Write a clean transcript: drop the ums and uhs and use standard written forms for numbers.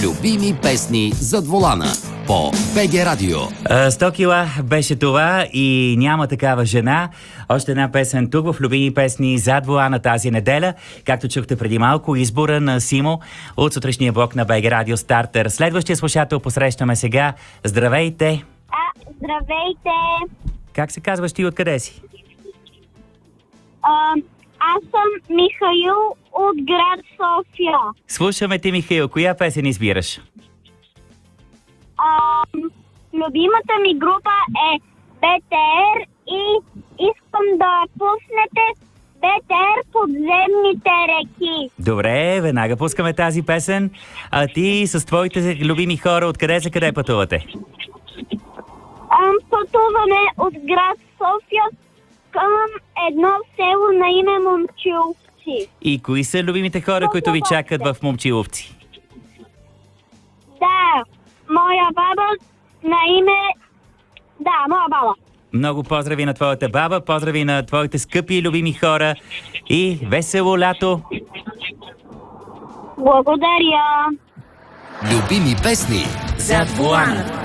Любими песни зад волана по БГ Радио. 100 кила беше това и няма такава жена. Още една песен тук в Любими песни зад волана тази неделя. Както чухте преди малко, избора на Симо от сутрешния блок на БГ Радио Стартер. Следващия слушател посрещаме сега. Здравейте! Здравейте! Как се казваш ти, откъде си? Аз съм Михаил от град София. Слушаме ти, Михаил. Коя песен избираш? Любимата ми група е БТР и искам да пуснете БТР подземните реки. Добре, веднага пускаме тази песен. А ти с твоите любими хора откъде за къде пътувате? Пътуваме от град София към едно село на име Момчиловци. И кои са любимите хора, които ви чакат в Момчиловци? Да, моя баба на име... Да, моя баба. Много поздрави на твоята баба, поздрави на твоите скъпи и любими хора и весело лято! Благодаря. Любими песни Зад волана.